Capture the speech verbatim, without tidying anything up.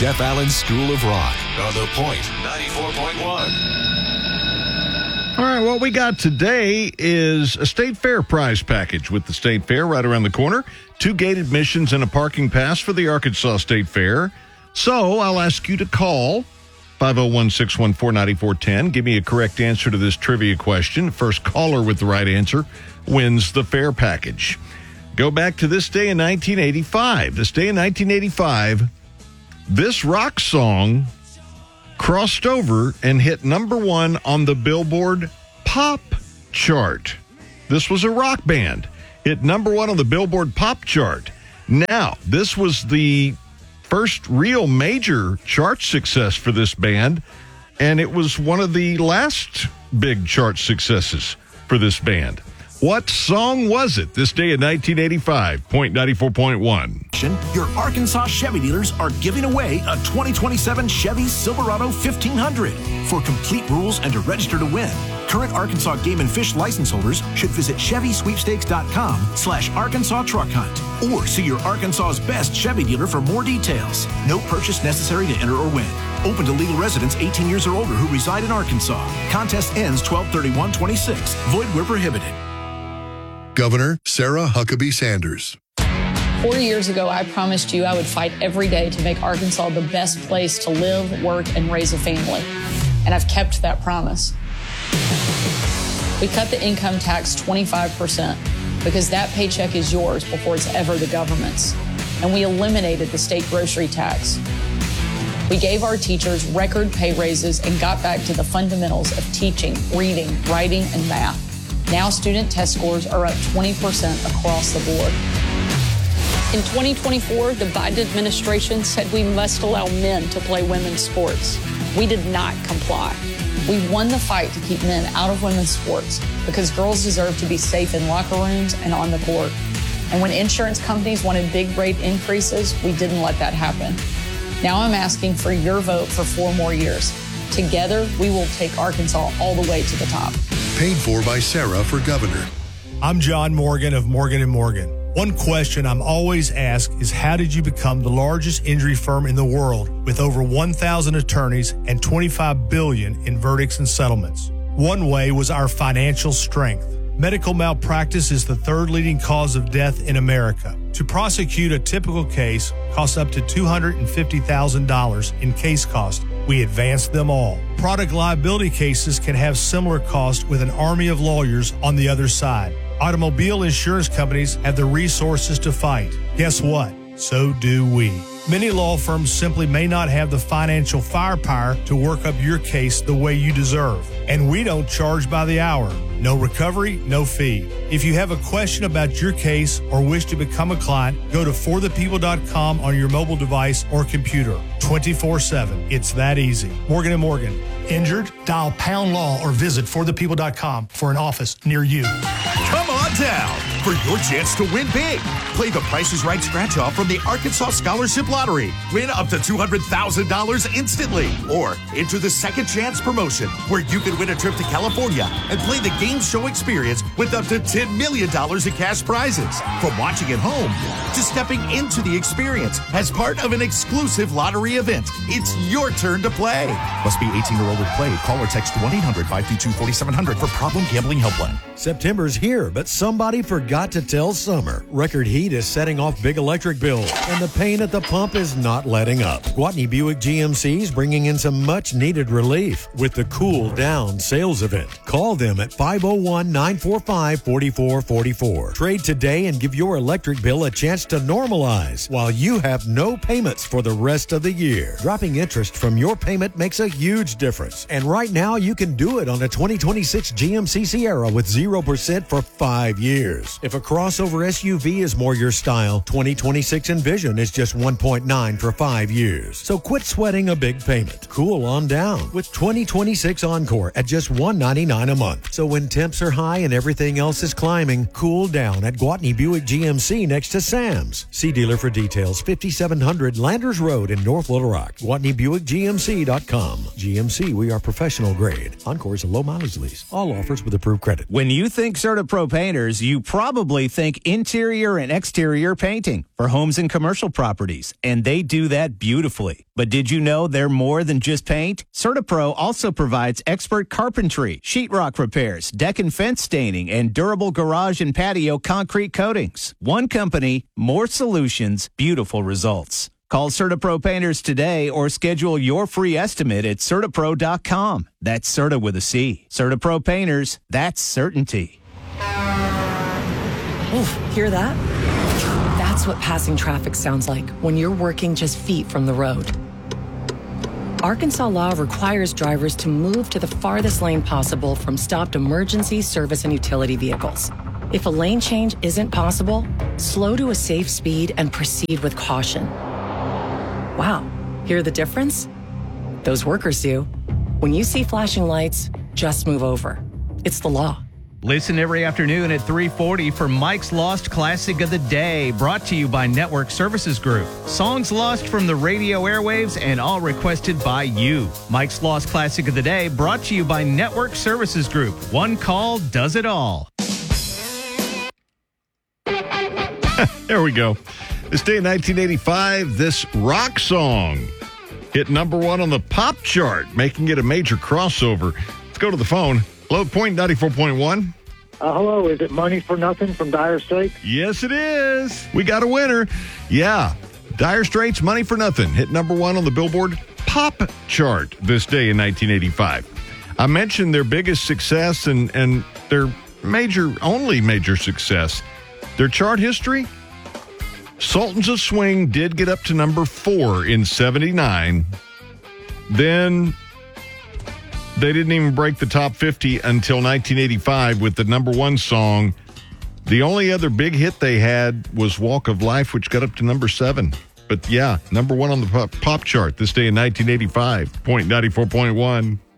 Jeff Allen's School of Rock on The Point ninety-four point one. All right, what we got today is a State Fair prize package with the State Fair right around the corner. Two gate admissions and a parking pass for the Arkansas State Fair. So I'll ask you to call five oh one, six one four, nine four one oh. Give me a correct answer to this trivia question. First caller with the right answer wins the fair package. Go back to this day in nineteen eighty-five. This day in nineteen eighty-five, this rock song crossed over and hit number one on the Billboard Pop chart. This was a rock band. Hit number one on the Billboard Pop chart. Now, this was the first real major chart success for this band, and it was one of the last big chart successes for this band. What song was it this day in nineteen eighty-five? Point ninety-four point one. Your Arkansas Chevy dealers are giving away a twenty twenty-seven Chevy Silverado fifteen hundred. For complete rules and to register to win, current Arkansas Game and Fish license holders should visit Chevy Sweepstakes dot com slash Arkansas Truck Hunt or see your Arkansas's best Chevy dealer for more details. No purchase necessary to enter or win. Open to legal residents eighteen years or older who reside in Arkansas. Contest ends twelve thirty-one twenty-six. Void where prohibited. Governor Sarah Huckabee Sanders. Four years ago, I promised you I would fight every day to make Arkansas the best place to live, work, and raise a family. And I've kept that promise. We cut the income tax twenty-five percent because that paycheck is yours before it's ever the government's. And we eliminated the state grocery tax. We gave our teachers record pay raises and got back to the fundamentals of teaching, reading, writing, and math. Now student test scores are up twenty percent across the board. In twenty twenty-four, the Biden administration said we must allow men to play women's sports. We did not comply. We won the fight to keep men out of women's sports because girls deserve to be safe in locker rooms and on the court. And when insurance companies wanted big rate increases, we didn't let that happen. Now I'm asking for your vote for four more years. Together, we will take Arkansas all the way to the top. Paid for by Sarah for governor. I'm John Morgan of Morgan and Morgan. One question I'm always asked is how did you become the largest injury firm in the world with over one thousand attorneys and twenty-five billion dollars in verdicts and settlements? One way was our financial strength. Medical malpractice is the third leading cause of death in America. To prosecute a typical case costs up to two hundred fifty thousand dollars in case cost. We advance them all. Product liability cases can have similar costs with an army of lawyers on the other side. Automobile insurance companies have the resources to fight. Guess what? So do we. Many law firms simply may not have the financial firepower to work up your case the way you deserve. And we don't charge by the hour. No recovery, no fee. If you have a question about your case or wish to become a client, go to for the people dot com on your mobile device or computer. twenty-four seven. It's that easy. Morgan and Morgan. Injured? Dial pound law or visit for the people dot com for an office near you. Come on down for your chance to win big. Play the Price is Right scratch-off from the Arkansas Scholarship Lottery. Win up to two hundred thousand dollars instantly. Or enter the Second Chance promotion, where you can win a trip to California and play the game show experience with up to ten million dollars in cash prizes. From watching at home to stepping into the experience as part of an exclusive lottery event, it's your turn to play. Must be eighteen or older to play. Call or text one eight hundred, five two two, four seven zero zero for Problem Gambling Helpline. September's here, but somebody forgot to tell summer. Record heat is setting off big electric bills, and the pain at the pump is not letting up. Gwatney Buick G M C is bringing in some much-needed relief with the Cool Down sales event. Call them at five oh one, nine four five, four four four four. Trade today and give your electric bill a chance to normalize while you have no payments for the rest of the year. Dropping interest from your payment makes a huge difference, and right now you can do it on a twenty twenty-six G M C Sierra with zero percent for five years. If a crossover S U V is more your style, twenty twenty-six Envision is just one point nine for five years. So quit sweating a big payment. Cool on down with twenty twenty-six Encore at just one hundred ninety-nine dollars a month. So when temps are high and everything else is climbing, cool down at Gwatney Buick G M C next to Sam's. See dealer for details. fifty-seven hundred Landers Road in North Little Rock. Gwatney Buick G M C dot com. G M C, we are professional grade. Encore is a low mileage lease. All offers with approved credit. When you think CertaPro Painters, you probably probably think interior and exterior painting for homes and commercial properties, and they do that beautifully. But did you know they're more than just paint? CertaPro also provides expert carpentry, sheetrock repairs, deck and fence staining, and durable garage and patio concrete coatings. One company, more solutions, beautiful results. Call CertaPro Painters today or schedule your free estimate at Certapro dot com. That's Certa with a C. CertaPro Painters, that's certainty. Oof, hear that? That's what passing traffic sounds like when you're working just feet from the road. Arkansas law requires drivers to move to the farthest lane possible from stopped emergency, service, and utility vehicles. If a lane change isn't possible, slow to a safe speed and proceed with caution. Wow, hear the difference? Those workers do. When you see flashing lights, just move over. It's the law. Listen every afternoon at three forty for Mike's Lost Classic of the Day, brought to you by Network Services Group. Songs lost from the radio airwaves and all requested by you. Mike's Lost Classic of the Day, brought to you by Network Services Group. One call does it all. There we go. This day in nineteen eighty-five, this rock song hit number one on the pop chart, making it a major crossover. Let's go to the phone. Hello, Point ninety-four point one. Uh, hello, is it Money for Nothing from Dire Straits? Yes, it is. We got a winner. Yeah, Dire Straits' Money for Nothing hit number one on the Billboard pop chart this day in nineteen eighty-five. I mentioned their biggest success and, and their major, only major success. Their chart history? Sultans of Swing did get up to number four in seventy-nine. Then they didn't even break the top fifty until nineteen eighty-five with the number one song. The only other big hit they had was Walk of Life, which got up to number seven. But yeah, number one on the pop, pop chart this day in nineteen eighty-five. Point ninety-four point one.